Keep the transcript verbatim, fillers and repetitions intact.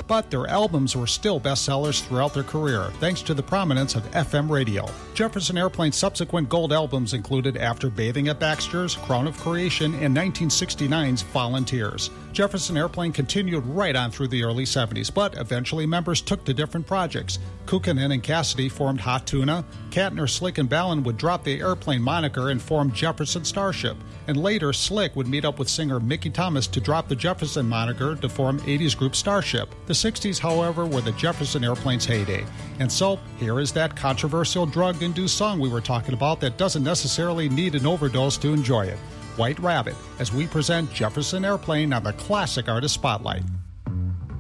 but their albums were still bestsellers throughout their career, thanks to the prominence of F M radio. Jefferson Airplane's subsequent gold albums included After Bathing at Baxter's, Crown of Creation, and nineteen sixty-nine's Volunteers. Jefferson Airplane continued right on through the early seventies, but eventually members took to different projects. Kukkonen and Cassidy formed Hot Tuna. Katner, Slick, and Ballin would drop the Airplane moniker and form Jefferson Starship. And later, Slick would meet up with singer Mickey Thomas to drop the Jefferson moniker to form eighties group Starship. The sixties, however, were the Jefferson Airplane's heyday. And so, here is that controversial drug-induced song we were talking about that doesn't necessarily need an overdose to enjoy it. White Rabbit, as we present Jefferson Airplane on the Classic Artist Spotlight.